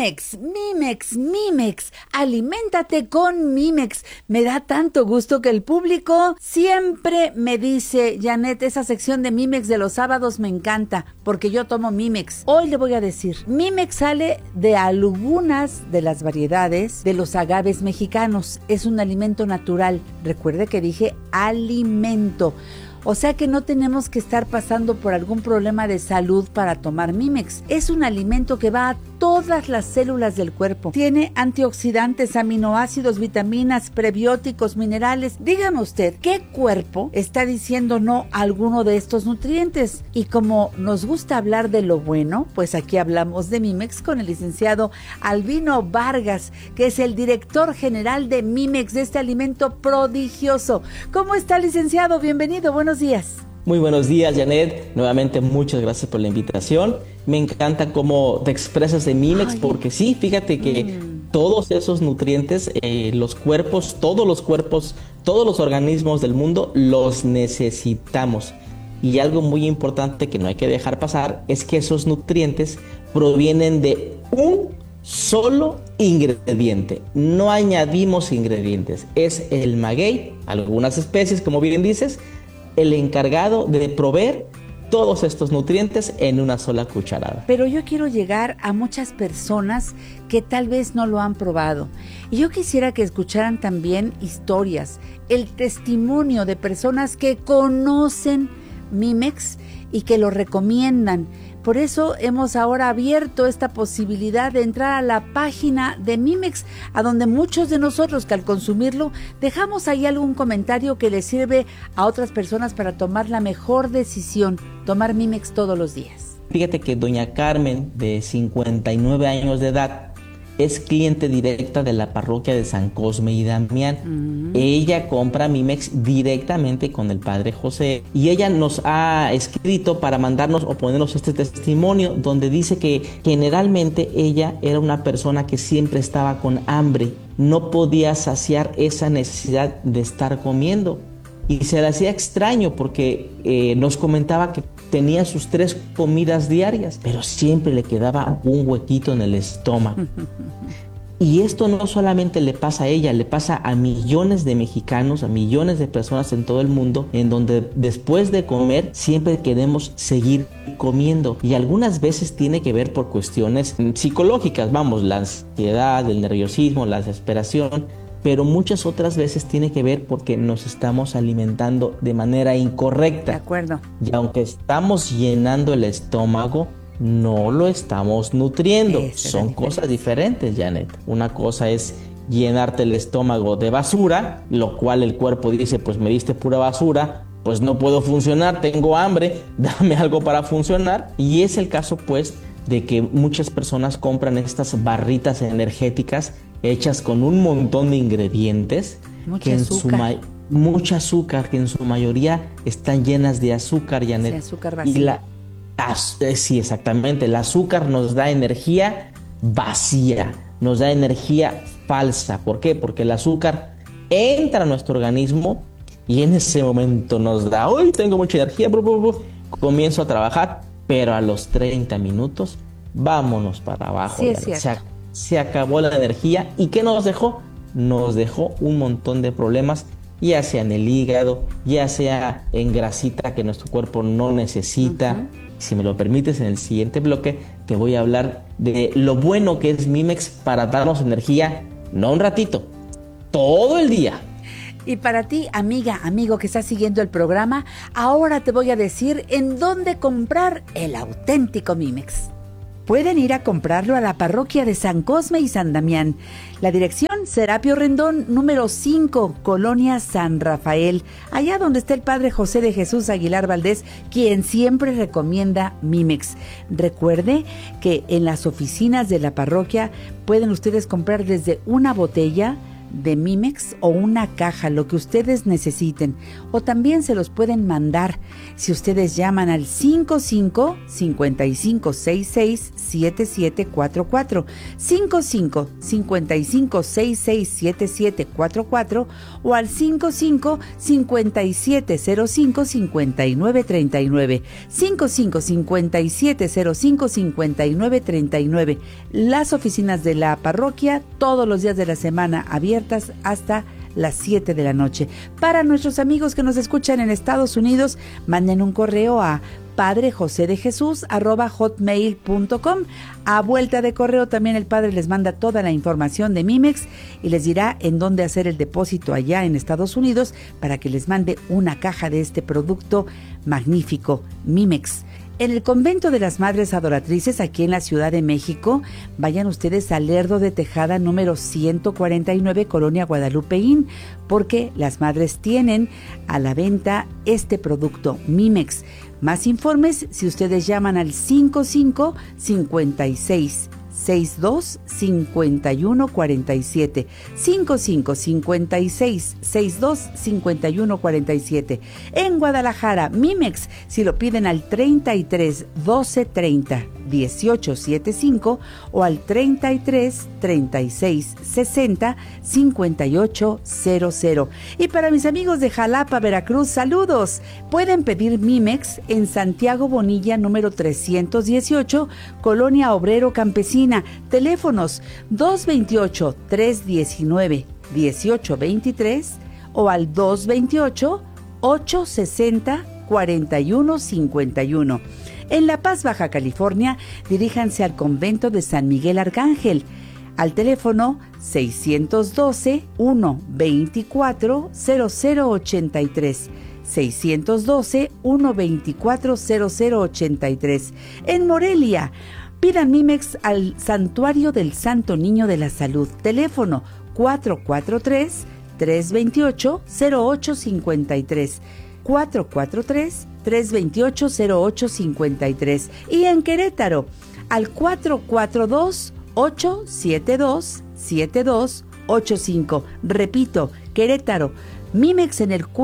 Mimex, Mimex, Mimex. Aliméntate con Mimex. Me da tanto gusto que el público siempre me dice, Janet, esa sección de Mimex de los sábados me encanta, porque yo tomo Mimex. Hoy le voy a decir, Mimex sale de algunas de las variedades de los agaves mexicanos. Es un alimento natural. Recuerde que dije alimento. O sea que no tenemos que estar pasando por algún problema de salud para tomar Mimex. Es un alimento que va a todas las células del cuerpo. Tiene antioxidantes, aminoácidos, vitaminas, prebióticos, minerales. Dígame usted, ¿qué cuerpo está diciendo no a alguno de estos nutrientes? Y como nos gusta hablar de lo bueno, pues aquí hablamos de Mimex con el licenciado Albino Vargas, que es el director general de Mimex, de este alimento prodigioso. ¿Cómo está, licenciado? Bienvenido, buenos días. Muy buenos días, Janet. Nuevamente, muchas gracias por la invitación. Me encanta cómo te expresas de Mimex, porque sí, fíjate que todos esos nutrientes, los cuerpos, todos los organismos del mundo los necesitamos. Y algo muy importante que no hay que dejar pasar es que esos nutrientes provienen de un solo ingrediente. No añadimos ingredientes. Es el maguey, algunas especies, como bien dices, el encargado de proveer todos estos nutrientes en una sola cucharada. Pero yo quiero llegar a muchas personas que tal vez no lo han probado. Y yo quisiera que escucharan también historias, el testimonio de personas que conocen Mimex y que lo recomiendan. Por eso hemos ahora abierto esta posibilidad de entrar a la página de Mimex, a donde muchos de nosotros que al consumirlo dejamos ahí algún comentario que les sirve a otras personas para tomar la mejor decisión, tomar Mimex todos los días. Fíjate que doña Carmen, de 59 años de edad, es cliente directa de la parroquia de San Cosme y Damián. Ella compra Mimex directamente con el padre José y ella nos ha escrito para mandarnos o ponernos este testimonio donde dice que generalmente ella era una persona que siempre estaba con hambre, no podía saciar esa necesidad de estar comiendo y se le hacía extraño porque nos comentaba que tenía sus 3 comidas diarias, pero siempre le quedaba un huequito en el estómago. Y esto no solamente le pasa a ella, le pasa a millones de mexicanos, a millones de personas en todo el mundo, en donde después de comer siempre queremos seguir comiendo. Y algunas veces tiene que ver por cuestiones psicológicas, la ansiedad, el nerviosismo, la desesperación, pero muchas otras veces tiene que ver porque nos estamos alimentando de manera incorrecta. De acuerdo. Y aunque estamos llenando el estómago, no lo estamos nutriendo. Son cosas diferentes, Janet. Una cosa es llenarte el estómago de basura, lo cual el cuerpo dice, pues me diste pura basura, pues no puedo funcionar, tengo hambre, dame algo para funcionar. Y es el caso, pues, de que muchas personas compran estas barritas energéticas hechas con un montón de ingredientes, mucha azúcar, que en su mayoría están llenas de azúcar, Janet. Sí, azúcar vacía. Sí, exactamente. El azúcar nos da energía vacía, nos da energía falsa. ¿Por qué? Porque el azúcar entra a nuestro organismo y en ese momento nos da, hoy tengo mucha energía, comienzo a trabajar, pero a los 30 minutos, vámonos para abajo. Sí, es cierto. Se acabó la energía. ¿Y qué nos dejó? Nos dejó un montón de problemas, ya sea en el hígado, ya sea en grasita que nuestro cuerpo no necesita. Si me lo permites, en el siguiente bloque te voy a hablar de lo bueno que es Mimex para darnos energía, no un ratito, todo el día. Y para ti, amiga, amigo que estás siguiendo el programa, ahora te voy a decir en dónde comprar el auténtico Mimex. Pueden ir a comprarlo a la parroquia de San Cosme y San Damián. La dirección, Serapio Rendón, número 5, Colonia San Rafael, allá donde está el padre José de Jesús Aguilar Valdés, quien siempre recomienda Mimex. Recuerde que en las oficinas de la parroquia pueden ustedes comprar desde una botella, de Mimex o una caja, lo que ustedes necesiten, o también se los pueden mandar si ustedes llaman al 55-5566-7744, 55-5566-7744 o al 55-5705-5939, 55-5705-5939. Las oficinas de la parroquia todos los días de la semana abiertas hasta las 7 de la noche. Para nuestros amigos que nos escuchan en Estados Unidos, manden un correo a padrejosedejesus@hotmail.com. A vuelta de correo también el padre les manda toda la información de Mimex y les dirá en dónde hacer el depósito allá en Estados Unidos para que les mande una caja de este producto magnífico, Mimex. En el convento de las Madres Adoratrices, aquí en la Ciudad de México, vayan ustedes al Lerdo de Tejada número 149, Colonia Guadalupeín, porque las madres tienen a la venta este producto, Mimex. Más informes si ustedes llaman al 55-56-62-5147, 55-56-62-5147. En Guadalajara, Mimex, si lo piden al 33 12 30 18 75 o al 33 36 60 58 00. Y para mis amigos de Jalapa, Veracruz, saludos. Pueden pedir Mimex en Santiago Bonilla número 318, Colonia Obrero Campesina. Teléfonos 228-319-1823 o al 228-860-4151. En La Paz, Baja California, diríjanse al convento de San Miguel Arcángel al teléfono 612-124-0083. 612-124-0083. En Morelia, pidan Mimex al Santuario del Santo Niño de la Salud. Teléfono 443-328-0853. 443-328-0853. Y en Querétaro, al 442-872-7285. Repito, Querétaro, Mimex en el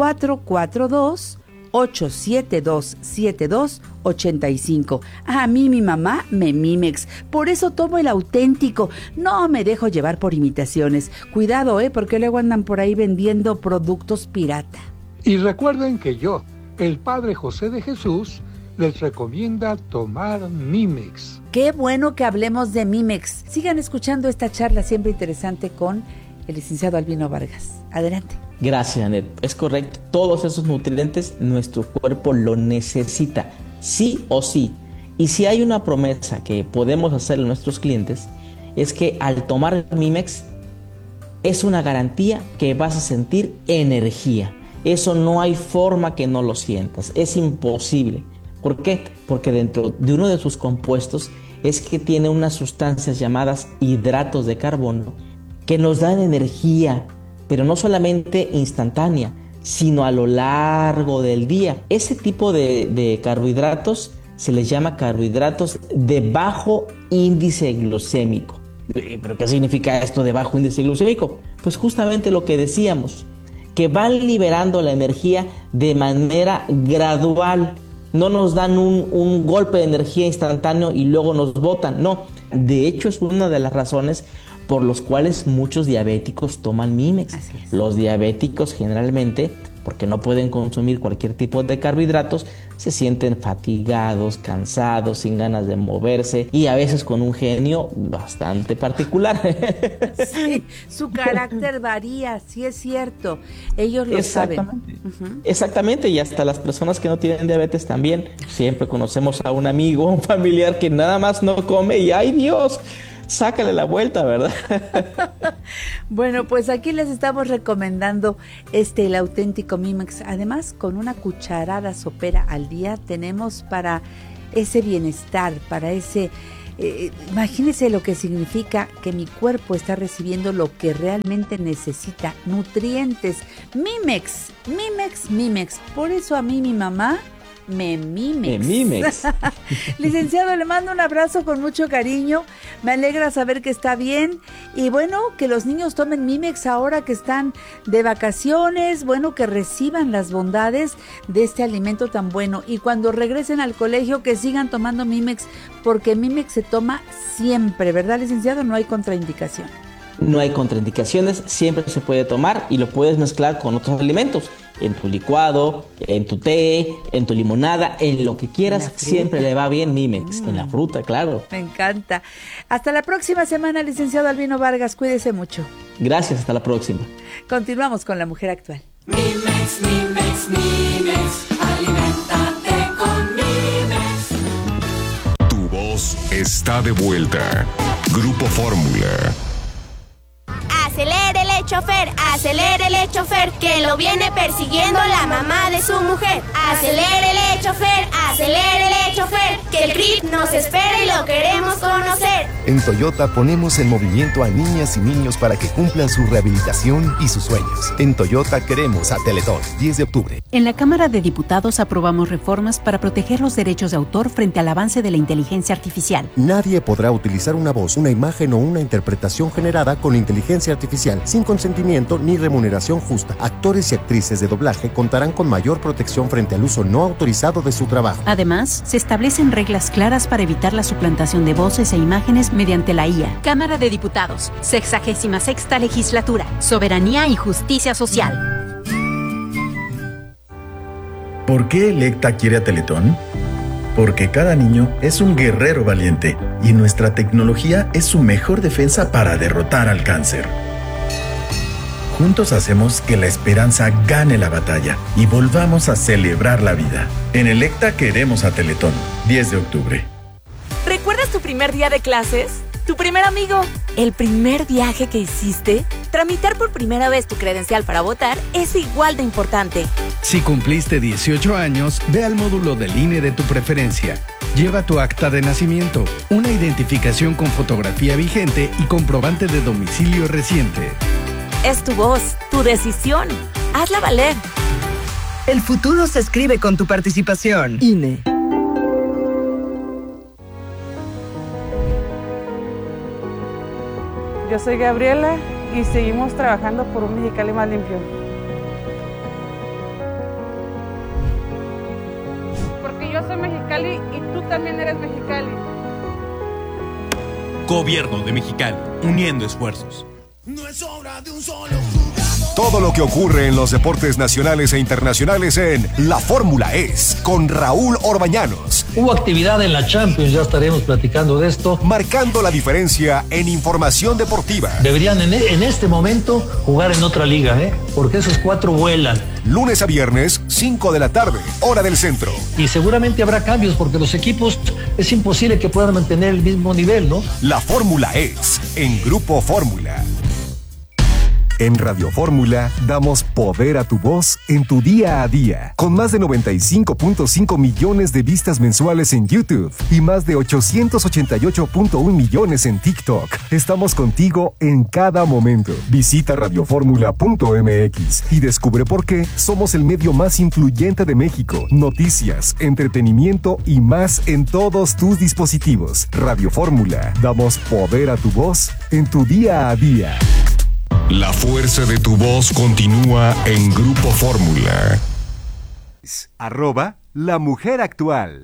442-872-7285. A mí mi mamá me Mimex, por eso tomo el auténtico. No me dejo llevar por imitaciones. Cuidado, porque luego andan por ahí vendiendo productos pirata. Y recuerden que yo, el Padre José de Jesús, les recomienda tomar Mimex. Qué bueno que hablemos de Mimex. Sigan escuchando esta charla siempre interesante con el licenciado Albino Vargas. Adelante. Gracias, Janet. Es correcto. Todos esos nutrientes nuestro cuerpo lo necesita, sí o sí. Y si hay una promesa que podemos hacerle a nuestros clientes, es que al tomar Mimex es una garantía que vas a sentir energía. Eso no hay forma que no lo sientas. Es imposible. ¿Por qué? Porque dentro de uno de sus compuestos es que tiene unas sustancias llamadas hidratos de carbono que nos dan energía, pero no solamente instantánea, sino a lo largo del día. Ese tipo de carbohidratos se les llama carbohidratos de bajo índice glucémico. ¿Pero qué significa esto de bajo índice glucémico? Pues justamente lo que decíamos, que van liberando la energía de manera gradual. No nos dan un golpe de energía instantáneo y luego nos botan. No, de hecho es una de las razones por los cuales muchos diabéticos toman Mimex. Los diabéticos generalmente, porque no pueden consumir cualquier tipo de carbohidratos, se sienten fatigados, cansados, sin ganas de moverse y a veces con un genio bastante particular. Sí, su carácter varía, sí es cierto. Ellos lo saben. Exactamente, y hasta las personas que no tienen diabetes también. Siempre conocemos a un amigo, un familiar que nada más no come y ¡ay Dios! Sácale la vuelta, ¿verdad? Bueno, pues aquí les estamos recomendando el auténtico Mimex. Además, con una cucharada sopera al día tenemos para ese bienestar, para ese... imagínense lo que significa que mi cuerpo está recibiendo lo que realmente necesita, nutrientes. Mimex, Mimex, Mimex. Por eso a mí mi mamá Memimex. Licenciado, le mando un abrazo con mucho cariño. Me alegra saber que está bien. Y bueno, que los niños tomen Mimex ahora que están de vacaciones. Bueno, que reciban las bondades de este alimento tan bueno. Y cuando regresen al colegio, que sigan tomando Mimex, porque Mimex se toma siempre, ¿verdad, licenciado? No hay contraindicación. No hay contraindicaciones, siempre se puede tomar y lo puedes mezclar con otros alimentos. En tu licuado, en tu té, en tu limonada, en lo que quieras, siempre le va bien Mimex. En la fruta, claro. Me encanta. Hasta la próxima semana, licenciado Albino Vargas. Cuídese mucho. Gracias, hasta la próxima. Continuamos con La Mujer Actual. Mimex, Mimex, Mimex, aliméntate con Mimex. Tu voz está de vuelta. Grupo Fórmula. Acelérele, chofer, que lo viene persiguiendo la mamá de su mujer. Acelérele, chofer, que el grip nos espera y lo queremos conocer. En Toyota ponemos en movimiento a niñas y niños para que cumplan su rehabilitación y sus sueños. En Toyota queremos a Teletón, 10 de octubre. En la Cámara de Diputados aprobamos reformas para proteger los derechos de autor frente al avance de la inteligencia artificial. Nadie podrá utilizar una voz, una imagen o una interpretación generada con inteligencia artificial sin consentimiento ni remuneración justa. Actores y actrices de doblaje contarán con mayor protección frente al uso no autorizado de su trabajo. Además, se establecen reglas claras para evitar la suplantación de voces e imágenes mediante la IA. Cámara de Diputados, 66ª Legislatura, Soberanía y Justicia Social. ¿Por qué Electa quiere a Teletón? Porque cada niño es un guerrero valiente y nuestra tecnología es su mejor defensa para derrotar al cáncer. Juntos hacemos que la esperanza gane la batalla y volvamos a celebrar la vida. En Electa queremos a Teletón, 10 de octubre. ¿Recuerdas tu primer día de clases? ¿Tu primer amigo? ¿El primer viaje que hiciste? Tramitar por primera vez tu credencial para votar es igual de importante. Si cumpliste 18 años, ve al módulo del INE de tu preferencia. Lleva tu acta de nacimiento, una identificación con fotografía vigente y comprobante de domicilio reciente. Es tu voz, tu decisión. Hazla valer. El futuro se escribe con tu participación. INE. Yo soy Gabriela y seguimos trabajando por un Mexicali más limpio. Porque yo soy Mexicali y tú también eres Mexicali. Gobierno de Mexicali, uniendo esfuerzos. No es obra de un solo jugador. Todo lo que ocurre en los deportes nacionales e internacionales en La Fórmula Es, con Raúl Orbañanos. Hubo actividad en la Champions, ya estaremos platicando de esto. Marcando la diferencia en información deportiva. Deberían en este momento jugar en otra liga, porque esos 4 vuelan. Lunes a viernes, 5 de la tarde, hora del centro. Y seguramente habrá cambios, porque los equipos es imposible que puedan mantener el mismo nivel, ¿no? La Fórmula Es, en Grupo Fórmula. En Radio Fórmula damos poder a tu voz en tu día a día, con más de 95.5 millones de vistas mensuales en YouTube y más de 888.1 millones en TikTok. Estamos contigo en cada momento. Visita radioformula.mx y descubre por qué somos el medio más influyente de México. Noticias, entretenimiento y más en todos tus dispositivos. Radio Fórmula, damos poder a tu voz en tu día a día. La fuerza de tu voz continúa en Grupo Fórmula. @La Mujer Actual.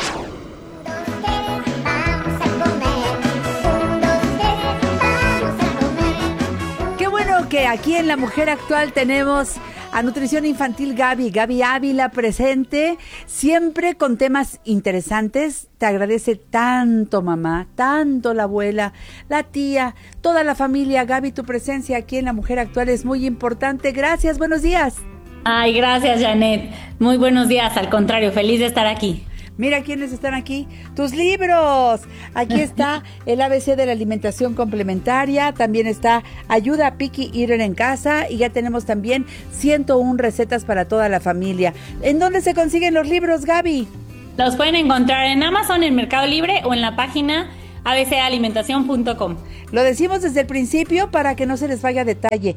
Qué bueno que aquí en La Mujer Actual tenemos a Nutrición Infantil Gaby Ávila presente, siempre con temas interesantes. Te agradece tanto mamá, tanto la abuela, la tía, toda la familia. Gaby, tu presencia aquí en La Mujer Actual es muy importante. Gracias, buenos días. Ay, gracias, Janet. Muy buenos días, al contrario, feliz de estar aquí. Mira quiénes están aquí, tus libros. Aquí está el ABC de la alimentación complementaria, también está Ayuda a Picky Eater en casa y ya tenemos también 101 recetas para toda la familia. ¿En dónde se consiguen los libros, Gaby? Los pueden encontrar en Amazon, en Mercado Libre o en la página abcalimentacion.com. Lo decimos desde el principio para que no se les vaya detalle.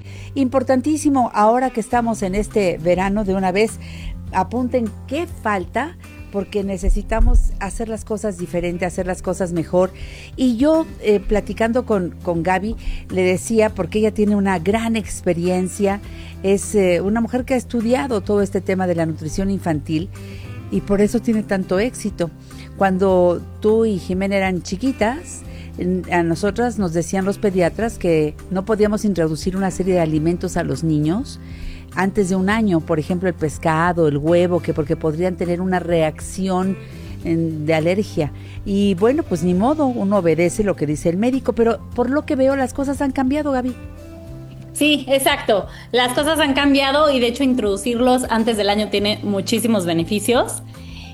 Importantísimo, ahora que estamos en este verano, de una vez apunten qué falta porque necesitamos hacer las cosas diferente, hacer las cosas mejor. Y yo, platicando con Gaby, le decía, porque ella tiene una gran experiencia, es una mujer que ha estudiado todo este tema de la nutrición infantil y por eso tiene tanto éxito. Cuando tú y Jimena eran chiquitas, a nosotras nos decían los pediatras que no podíamos introducir una serie de alimentos a los niños antes de 1 año, por ejemplo el pescado, el huevo, que porque podrían tener una reacción de alergia. Y bueno, pues ni modo, uno obedece lo que dice el médico, pero por lo que veo las cosas han cambiado, Gaby. Sí, exacto. Las cosas han cambiado y de hecho introducirlos antes del año tiene muchísimos beneficios.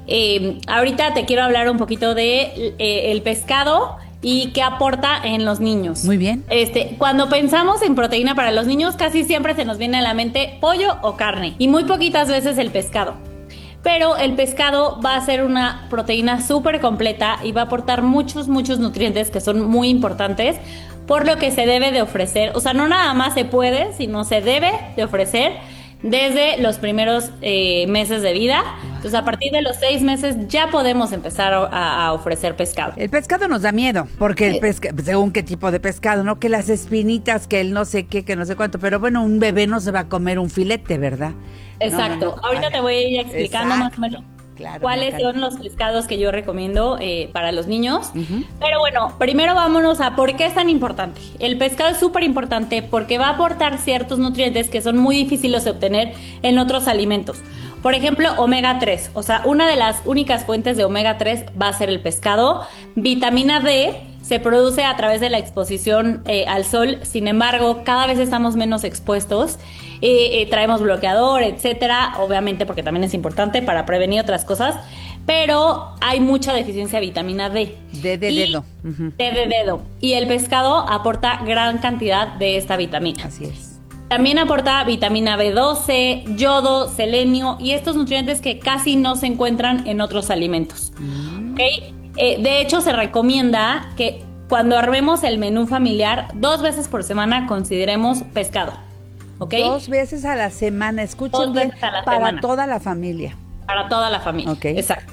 Ahorita te quiero hablar un poquito de el pescado y qué aporta en los niños. Muy bien. Cuando pensamos en proteína para los niños, casi siempre se nos viene a la mente pollo o carne y muy poquitas veces el pescado. Pero el pescado va a ser una proteína súper completa y va a aportar muchos nutrientes que son muy importantes, por lo que se debe de ofrecer. O sea, no nada más se puede, sino se debe de ofrecer desde los primeros meses de vida. Entonces, a partir de los 6 meses ya podemos empezar a ofrecer pescado. El pescado nos da miedo, porque según qué tipo de pescado, ¿no? Que las espinitas, que el no sé qué, que no sé cuánto. Pero bueno, un bebé no se va a comer un filete, ¿verdad? Exacto. No. Ahorita te voy a ir explicando más o menos cuáles son los pescados que yo recomiendo para los niños. Pero bueno, primero vámonos a por qué es tan importante. El pescado es súper importante porque va a aportar ciertos nutrientes que son muy difíciles de obtener en otros alimentos. Por ejemplo, omega 3. O sea, una de las únicas fuentes de omega 3 va a ser el pescado. Vitamina D se produce a través de la exposición al sol. Sin embargo, cada vez estamos menos expuestos. Traemos bloqueador, etcétera, obviamente porque también es importante para prevenir otras cosas, pero hay mucha deficiencia de vitamina D. D de dedo. D de dedo. Y el pescado aporta gran cantidad de esta vitamina. Así es. También aporta vitamina B12, yodo, selenio y estos nutrientes que casi no se encuentran en otros alimentos. ¿Okay? De hecho, se recomienda que cuando armemos el menú familiar, 2 veces por semana consideremos pescado. ¿Okay? 2 veces a la semana, escuchen bien, para toda la familia. Para toda la familia, okay. Exacto.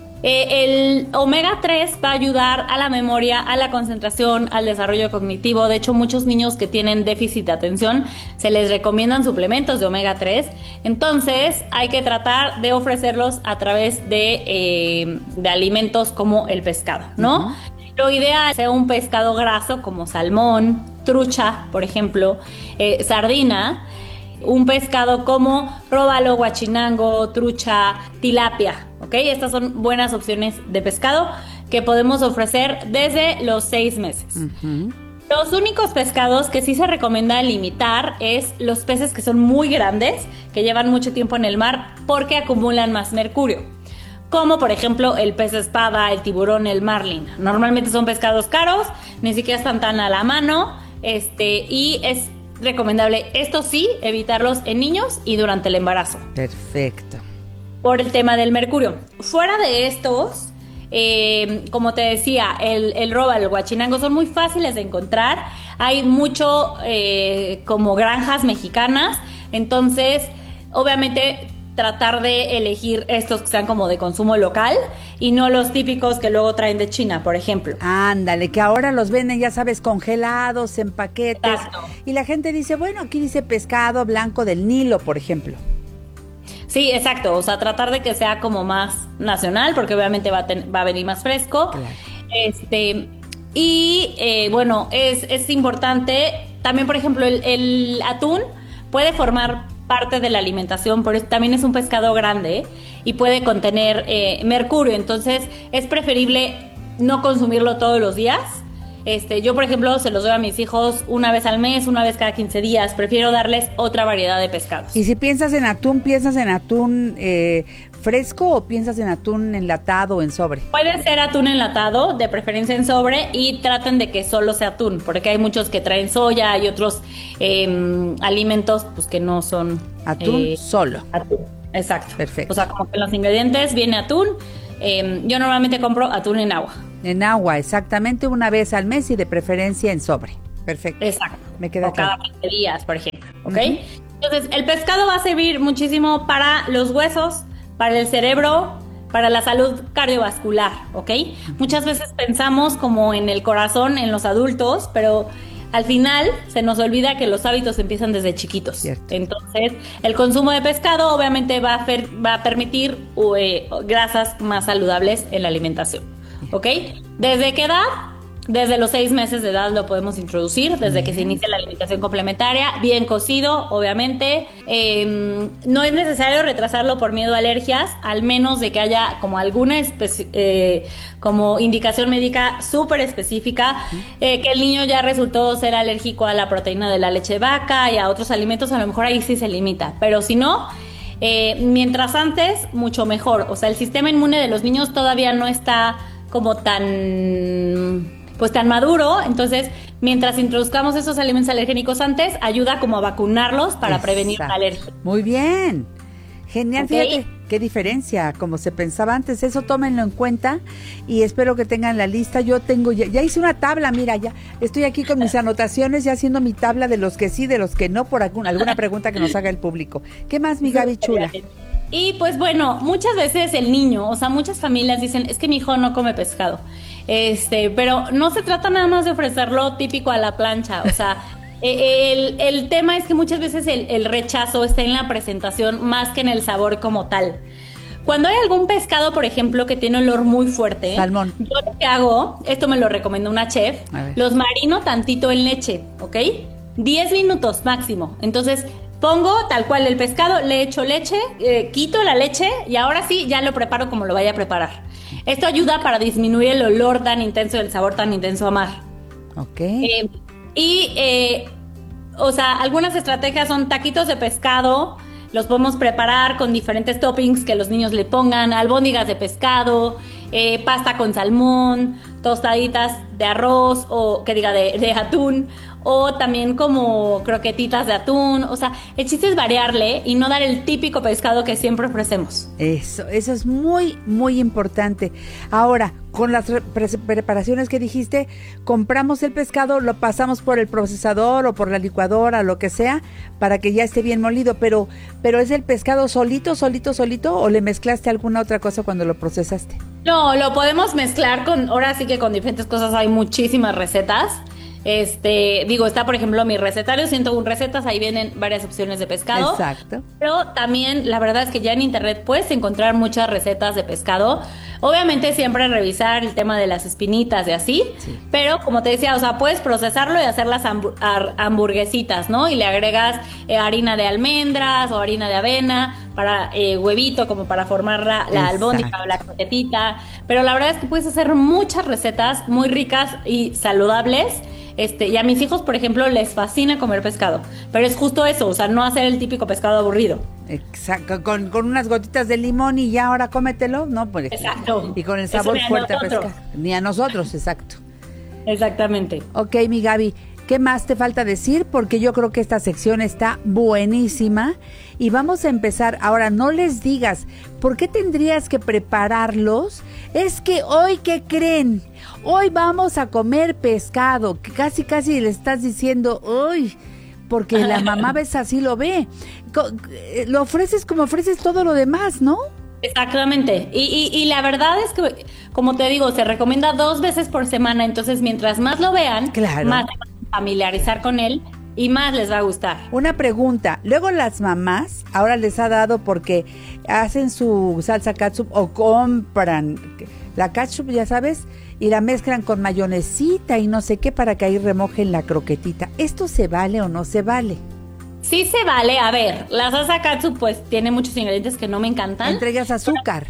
El omega 3 va a ayudar a la memoria, a la concentración, al desarrollo cognitivo. De hecho, muchos niños que tienen déficit de atención se les recomiendan suplementos de omega 3. Entonces, hay que tratar de ofrecerlos a través de alimentos como el pescado, ¿no? Lo ideal es un pescado graso como salmón, trucha, por ejemplo, sardina. Un pescado como róbalo, guachinango, trucha, tilapia, ¿ok? Estas son buenas opciones de pescado que podemos ofrecer desde los 6 meses. Los únicos pescados que sí se recomienda limitar es los peces que son muy grandes, que llevan mucho tiempo en el mar porque acumulan más mercurio. Como por ejemplo el pez espada, el tiburón, el marlin. Normalmente son pescados caros, ni siquiera están tan a la mano, y es recomendable, esto sí, evitarlos en niños y durante el embarazo. Perfecto. Por el tema del mercurio. Fuera de estos, como te decía, el róbalo, el guachinango son muy fáciles de encontrar. Hay mucho como granjas mexicanas. Entonces, obviamente, tratar de elegir estos que sean como de consumo local y no los típicos que luego traen de China, por ejemplo. Ándale, que ahora los venden, ya sabes, congelados, en paquetes. Exacto. Y la gente dice, bueno, aquí dice pescado blanco del Nilo, por ejemplo. Sí, exacto, o sea, tratar de que sea como más nacional, porque obviamente va a venir más fresco. Claro. Bueno, es importante, también por ejemplo, el atún puede formar parte de la alimentación, pero también es un pescado grande y puede contener mercurio, entonces es preferible no consumirlo todos los días. Yo, por ejemplo, se los doy a mis hijos una vez al mes, una vez cada 15 días. Prefiero darles otra variedad de pescados. Y si piensas en atún fresco o piensas en atún enlatado o en sobre? Puede ser atún enlatado, de preferencia en sobre, y traten de que solo sea atún, porque hay muchos que traen soya y otros alimentos pues que no son... Atún solo. Atún, exacto. Perfecto. O sea, como que en los ingredientes viene atún. Yo normalmente compro atún en agua. En agua, exactamente, una vez al mes y de preferencia en sobre. Perfecto. Exacto. Me queda claro. Cada 15 días, por ejemplo, ¿ok? Entonces, el pescado va a servir muchísimo para los huesos, para el cerebro, para la salud cardiovascular, ¿ok? Muchas veces pensamos como en el corazón en los adultos, pero al final se nos olvida que los hábitos empiezan desde chiquitos. Cierto. Entonces, el consumo de pescado obviamente va a permitir grasas más saludables en la alimentación, ¿ok? ¿Desde qué edad? Desde los 6 meses de edad lo podemos introducir, desde que se inicia la alimentación complementaria, bien cocido, obviamente. No es necesario retrasarlo por miedo a alergias, al menos de que haya como alguna como indicación médica súper específica, que el niño ya resultó ser alérgico a la proteína de la leche de vaca y a otros alimentos, a lo mejor ahí sí se limita, pero si no, mientras antes, mucho mejor. O sea, el sistema inmune de los niños todavía no está como tan maduro, entonces mientras introduzcamos esos alimentos alergénicos antes, ayuda como a vacunarlos para prevenir la alergia. Muy bien, genial, Okay. Fíjate qué diferencia, como se pensaba antes, eso tómenlo en cuenta y espero que tengan la lista. Yo tengo, ya hice una tabla, mira, ya estoy aquí con mis anotaciones, ya haciendo mi tabla de los que sí, de los que no, por alguna pregunta que nos haga el público. ¿Qué más, mi Gaby chula? Y pues bueno, muchas veces el niño, o sea, muchas familias dicen, es que mi hijo no come pescado. Pero no se trata nada más de ofrecerlo típico a la plancha, o sea, el tema es que muchas veces el rechazo está en la presentación más que en el sabor como tal. Cuando hay algún pescado, por ejemplo, que tiene olor muy fuerte, salmón, yo lo que hago, esto me lo recomendó una chef, los marino tantito en leche, ¿ok? 10 minutos máximo, entonces pongo tal cual el pescado, le echo leche, quito la leche y ahora sí ya lo preparo como lo vaya a preparar. Esto ayuda para disminuir el olor tan intenso, el sabor tan intenso a mar. Ok. O sea, algunas estrategias son taquitos de pescado, los podemos preparar con diferentes toppings que los niños le pongan, albóndigas de pescado, pasta con salmón, tostaditas de arroz o que diga de atún, o también como croquetitas de atún. O sea, el chiste es variarle y no dar el típico pescado que siempre ofrecemos. Eso es muy, muy importante. Ahora, con las preparaciones que dijiste, compramos el pescado, lo pasamos por el procesador o por la licuadora, lo que sea, para que ya esté bien molido, pero ¿es el pescado solito o le mezclaste alguna otra cosa cuando lo procesaste? No, lo podemos mezclar ahora sí que con diferentes cosas, hay muchísimas recetas. Está por ejemplo mi recetario 101 recetas, ahí vienen varias opciones de pescado. Exacto. Pero también la verdad es que ya en internet puedes encontrar muchas recetas de pescado. Obviamente siempre revisar el tema de las espinitas y así, sí. Pero como te decía, o sea, puedes procesarlo y hacer las hamburguesitas, ¿no? Y le agregas harina de almendras o harina de avena para huevito, como para formar la albóndiga o la croquetita. Pero la verdad es que puedes hacer muchas recetas muy ricas y saludables. Y a mis hijos, por ejemplo, les fascina comer pescado, pero es justo eso, o sea, no hacer el típico pescado aburrido. Exacto, con unas gotitas de limón y ya ahora cómetelo, ¿no? Pues, exacto. Y con el sabor fuerte a pescado. Ni a nosotros, exacto. Exactamente. Ok, mi Gaby, ¿qué más te falta decir? Porque yo creo que esta sección está buenísima y vamos a empezar. Ahora, no les digas, ¿por qué tendrías que prepararlos? Es que hoy, ¿qué creen? Hoy vamos a comer pescado, que casi le estás diciendo, uy, porque la mamá ves así lo ve. Lo ofreces como ofreces todo lo demás, ¿no? Exactamente. Y la verdad es que, como te digo, se recomienda 2 veces por semana, entonces mientras más lo vean, claro, más se van a familiarizar con él y más les va a gustar. Una pregunta, luego las mamás ahora les ha dado porque hacen su salsa catsup o compran la catsup, ya sabes, y la mezclan con mayonesita y no sé qué para que ahí remojen la croquetita. ¿Esto se vale o no se vale? Sí se vale. A ver, la salsa catsup pues tiene muchos ingredientes que no me encantan. Entre ellas azúcar.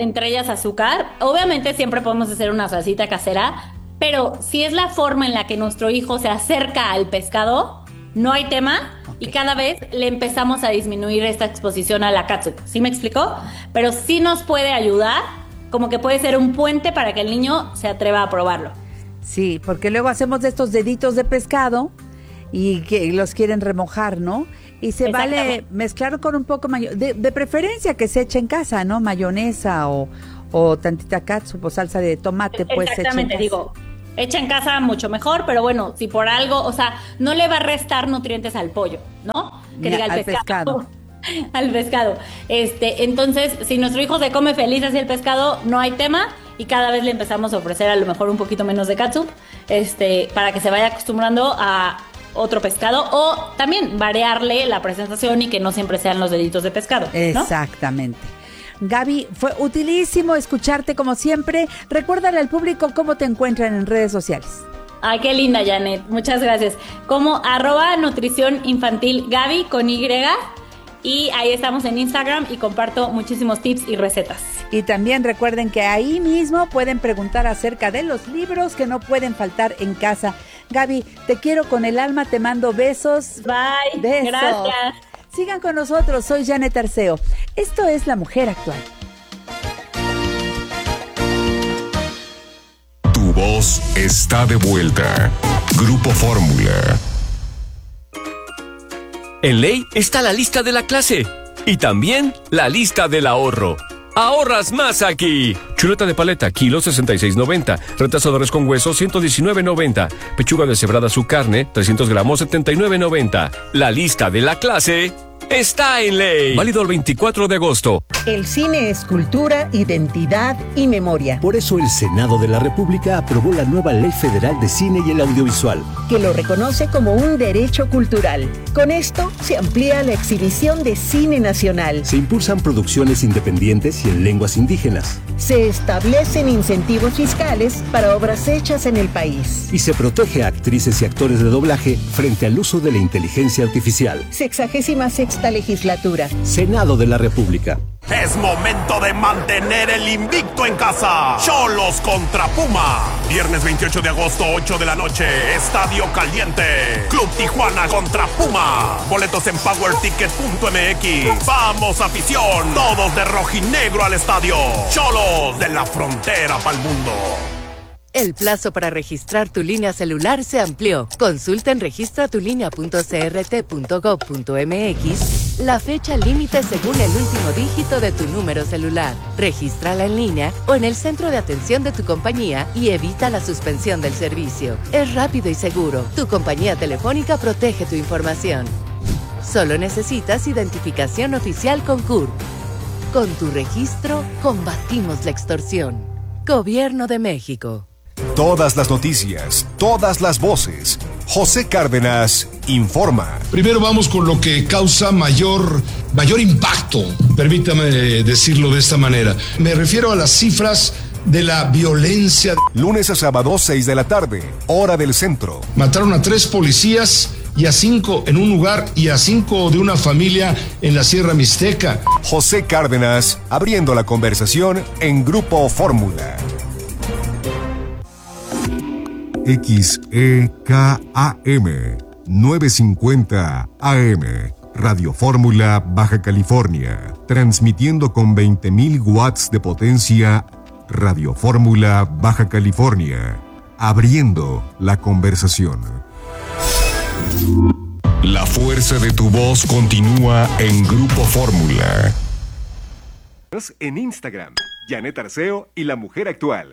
Obviamente siempre podemos hacer una salsita casera, pero si es la forma en la que nuestro hijo se acerca al pescado, no hay tema. Okay. Y cada vez le empezamos a disminuir esta exposición a la catsup. ¿Sí me explicó? Pero sí nos puede ayudar, como que puede ser un puente para que el niño se atreva a probarlo. Sí, porque luego hacemos de estos deditos de pescado y que los quieren remojar, ¿no? Y se vale mezclar con un poco de preferencia que se eche en casa, ¿no? Mayonesa o tantita catsup o salsa de tomate, pues. Exactamente, digo, hecha en casa mucho mejor, pero bueno, si por algo, o sea, no le va a restar nutrientes al pollo, ¿no? Que diga el pescado. al pescado. Entonces, si nuestro hijo se come feliz así el pescado, no hay tema, y cada vez le empezamos a ofrecer a lo mejor un poquito menos de catsup, para que se vaya acostumbrando a otro pescado, o también variarle la presentación y que no siempre sean los deditos de pescado, ¿no? Exactamente. Gaby, fue utilísimo escucharte como siempre. Recuérdale al público cómo te encuentran en redes sociales. Ay, qué linda, Janet. Muchas gracias. Como @nutrición infantil Gaby con Y. Y ahí estamos en Instagram y comparto muchísimos tips y recetas. Y también recuerden que ahí mismo pueden preguntar acerca de los libros que no pueden faltar en casa. Gaby, te quiero con el alma, te mando besos. Bye. Besos. Gracias. Sigan con nosotros, soy Janet Arceo. Esto es La Mujer Actual. Tu voz está de vuelta. Grupo Fórmula. En Ley está la lista de la clase y también la lista del ahorro. ¡Ahorras más aquí! Chuleta de paleta, kilo 66.90. Retazo de res con hueso, 119.90. Pechuga deshebrada su carne, 300 gramos, 79.90. La lista de la clase está en Ley. Válido el 24 de agosto. El cine es cultura, identidad y memoria. Por eso el Senado de la República aprobó la nueva Ley Federal de Cine y el Audiovisual, que lo reconoce como un derecho cultural. Con esto se amplía la exhibición de cine nacional. Se impulsan producciones independientes y en lenguas indígenas. Se establecen incentivos fiscales para obras hechas en el país. Y se protege a actrices y actores de doblaje frente al uso de la inteligencia artificial. 66ª legislatura. Senado de la República. Es momento de mantener el invicto en casa. Xolos contra Puma. Viernes 28 de agosto, 8 de la noche. Estadio Caliente. Club Tijuana contra Puma. Boletos en powerticket.mx. ¡Vamos, afición! Todos de rojinegro al estadio. Xolos de la frontera pa'l mundo. El plazo para registrar tu línea celular se amplió. Consulta en registratulínea.crt.gov.mx la fecha límite según el último dígito de tu número celular. Regístrala en línea o en el centro de atención de tu compañía y evita la suspensión del servicio. Es rápido y seguro. Tu compañía telefónica protege tu información. Solo necesitas identificación oficial con CURP. Con tu registro, combatimos la extorsión. Gobierno de México. Todas las noticias, todas las voces. José Cárdenas informa. Primero vamos con lo que causa mayor impacto, permítame decirlo de esta manera. Me refiero a las cifras de la violencia. Lunes a sábado, 6 de la tarde, hora del centro. Mataron a 3 policías y a 5 en un lugar y a 5 de una familia en la Sierra Mixteca. José Cárdenas abriendo la conversación en Grupo Fórmula. XEKAM 950 AM Radio Fórmula, Baja California, transmitiendo con 20.000 watts de potencia. Radio Fórmula, Baja California, abriendo la conversación. La fuerza de tu voz continúa en Grupo Fórmula. En Instagram, Janet Arceo y La Mujer Actual.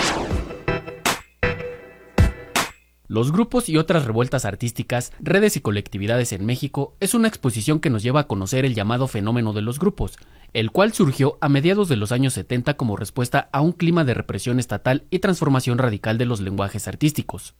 Los grupos y otras revueltas artísticas, redes y colectividades en México es una exposición que nos lleva a conocer el llamado fenómeno de los grupos, el cual surgió a mediados de los años 70 como respuesta a un clima de represión estatal y transformación radical de los lenguajes artísticos.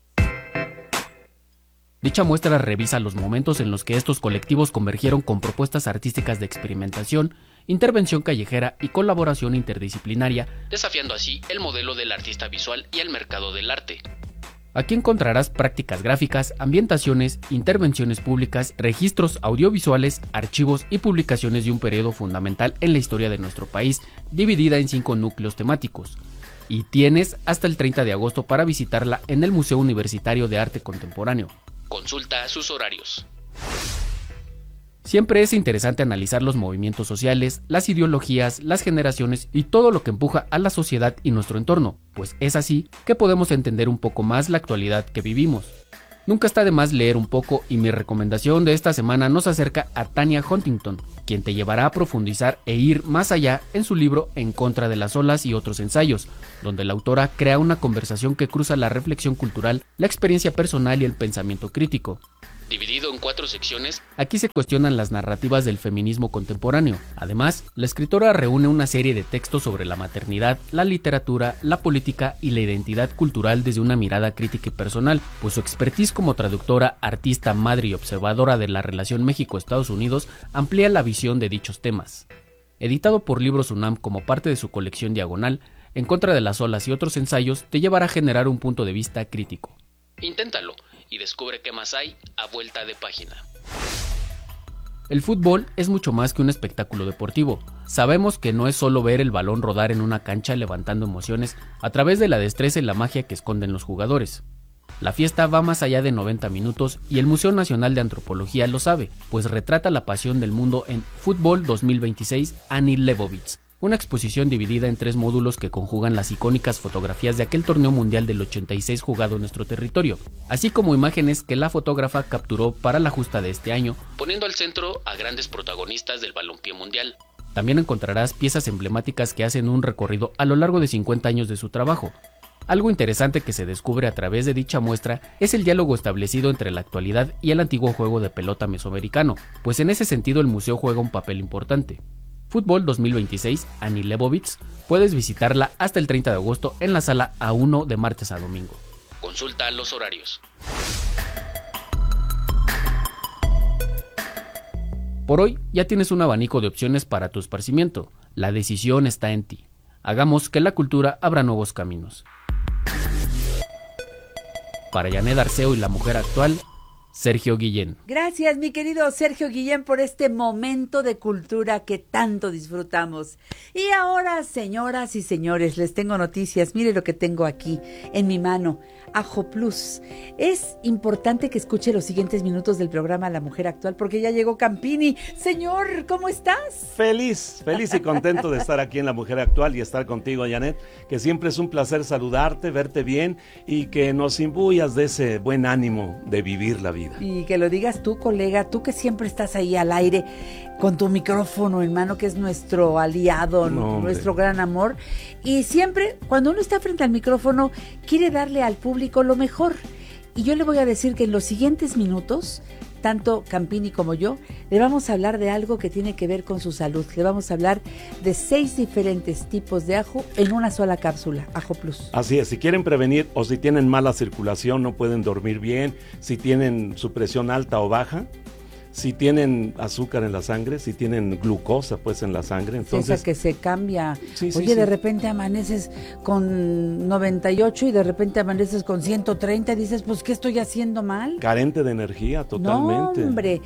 Dicha muestra revisa los momentos en los que estos colectivos convergieron con propuestas artísticas de experimentación, intervención callejera y colaboración interdisciplinaria, desafiando así el modelo del artista visual y el mercado del arte. Aquí encontrarás prácticas gráficas, ambientaciones, intervenciones públicas, registros audiovisuales, archivos y publicaciones de un periodo fundamental en la historia de nuestro país, dividida en 5 núcleos temáticos. Y tienes hasta el 30 de agosto para visitarla en el Museo Universitario de Arte Contemporáneo. Consulta sus horarios. Siempre es interesante analizar los movimientos sociales, las ideologías, las generaciones y todo lo que empuja a la sociedad y nuestro entorno, pues es así que podemos entender un poco más la actualidad que vivimos. Nunca está de más leer un poco y mi recomendación de esta semana nos acerca a Tanya Huntington, quien te llevará a profundizar e ir más allá en su libro En contra de las olas y otros ensayos, donde la autora crea una conversación que cruza la reflexión cultural, la experiencia personal y el pensamiento crítico. Dividido en 4 secciones, aquí se cuestionan las narrativas del feminismo contemporáneo. Además, la escritora reúne una serie de textos sobre la maternidad, la literatura, la política y la identidad cultural desde una mirada crítica y personal, pues su expertise como traductora, artista, madre y observadora de la relación México-Estados Unidos amplía la visión de dichos temas. Editado por Libros UNAM como parte de su colección Diagonal, En contra de las olas y otros ensayos, te llevará a generar un punto de vista crítico. Inténtalo y descubre qué más hay a vuelta de página. El fútbol es mucho más que un espectáculo deportivo. Sabemos que no es solo ver el balón rodar en una cancha levantando emociones a través de la destreza y la magia que esconden los jugadores. La fiesta va más allá de 90 minutos y el Museo Nacional de Antropología lo sabe, pues retrata la pasión del mundo en Fútbol 2026 Annie Leibovitz, una exposición dividida en 3 módulos que conjugan las icónicas fotografías de aquel torneo mundial del 86 jugado en nuestro territorio, así como imágenes que la fotógrafa capturó para la justa de este año, poniendo al centro a grandes protagonistas del balompié mundial. También encontrarás piezas emblemáticas que hacen un recorrido a lo largo de 50 años de su trabajo. Algo interesante que se descubre a través de dicha muestra es el diálogo establecido entre la actualidad y el antiguo juego de pelota mesoamericano, pues en ese sentido el museo juega un papel importante. Fútbol 2026, Annie Leibovitz, puedes visitarla hasta el 30 de agosto en la sala A1 de martes a domingo. Consulta los horarios. Por hoy ya tienes un abanico de opciones para tu esparcimiento. La decisión está en ti. Hagamos que la cultura abra nuevos caminos. Para Janet Arceo y la mujer actual, Sergio Guillén. Gracias, mi querido Sergio Guillén, por este momento de cultura que tanto disfrutamos. Y ahora, señoras y señores, les tengo noticias. Mire lo que tengo aquí en mi mano. Ajo Plus. Es importante que escuche los siguientes minutos del programa La Mujer Actual porque ya llegó Campini. Señor, ¿cómo estás? Feliz y contento de estar aquí en La Mujer Actual y estar contigo, Janet, que siempre es un placer saludarte, verte bien y que nos imbuyas de ese buen ánimo de vivir la vida. Y que lo digas tú, colega, tú que siempre estás ahí al aire con tu micrófono en mano, que es nuestro aliado, nuestro gran amor. Y siempre, cuando uno está frente al micrófono, quiere darle al público lo mejor. Y yo le voy a decir que en los siguientes minutos, tanto Campini como yo, le vamos a hablar de algo que tiene que ver con su salud. Le vamos a hablar de 6 diferentes tipos de ajo en una sola cápsula, Ajo Plus. Así es, si quieren prevenir o si tienen mala circulación, no pueden dormir bien, si tienen su presión alta o baja, si tienen azúcar en la sangre, si tienen glucosa pues en la sangre, entonces... Esa que se cambia. Sí, Oye, de repente amaneces con 98 y de repente amaneces con 130 y dices, pues, ¿qué estoy haciendo mal? Carente de energía, totalmente. No, hombre.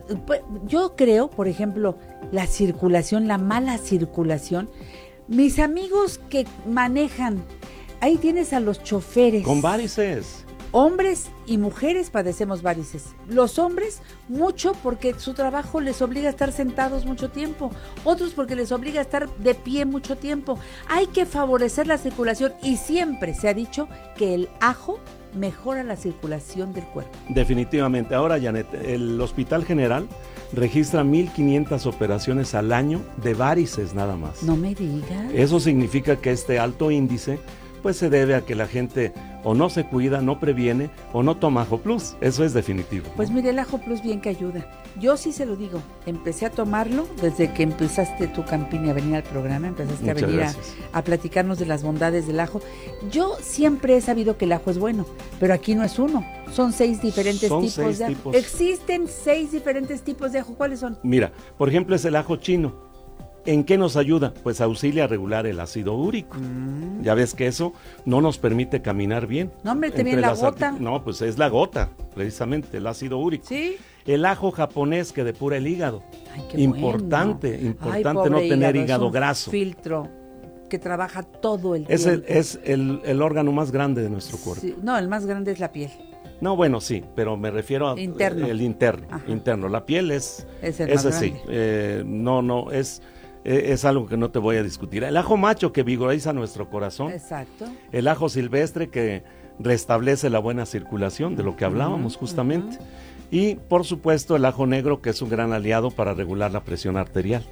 Yo creo, por ejemplo, la circulación, la mala circulación. Mis amigos que manejan, ahí tienes a los choferes. Con varices. Hombres y mujeres padecemos varices. Los hombres mucho porque su trabajo les obliga a estar sentados mucho tiempo. Otros porque les obliga a estar de pie mucho tiempo. Hay que favorecer la circulación y siempre se ha dicho que el ajo mejora la circulación del cuerpo. Definitivamente. Ahora, Janet, el Hospital General registra 1,500 operaciones al año de varices nada más. No me digas. Eso significa que este alto índice pues se debe a que la gente o no se cuida, no previene o no toma Ajo Plus. Eso es definitivo. Pues mire, el Ajo Plus bien que ayuda. Yo sí se lo digo, empecé a tomarlo desde que empezaste tú, Campini, a venir al programa, empezaste a venir a platicarnos de las bondades del ajo. Yo siempre he sabido que el ajo es bueno, pero aquí no es uno, son 6 diferentes tipos de ajo. Existen 6 diferentes tipos de ajo, ¿cuáles son? Mira, por ejemplo es el ajo chino. ¿En qué nos ayuda? Pues auxilia a regular el ácido úrico. Ya ves que eso no nos permite caminar bien. No, hombre, te viene la gota. No, pues es la gota, precisamente, el ácido úrico. Sí. El ajo japonés que depura el hígado. Ay, qué importante bueno. No tener hígado es un graso. Filtro que trabaja todo el tiempo. Es el órgano más grande de nuestro cuerpo. Sí, no, el más grande es la piel. No, bueno, sí, pero me refiero a interno. El interno. La piel es el más sí. grande. Es algo que no te voy a discutir. El ajo macho que vigoriza nuestro corazón. Exacto. El ajo silvestre que restablece la buena circulación, de lo que hablábamos justamente. Y, por supuesto, el ajo negro que es un gran aliado para regular la presión arterial.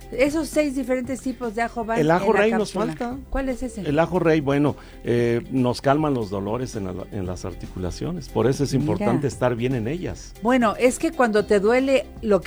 Esos 6 diferentes tipos de ajo van el ajo en la rey nos cápsula. falta. ¿Cuál es ese? El ajo rey, bueno, nos calman los dolores en las articulaciones. Por eso es importante estar bien en ellas. Bueno, es que cuando te duele lo que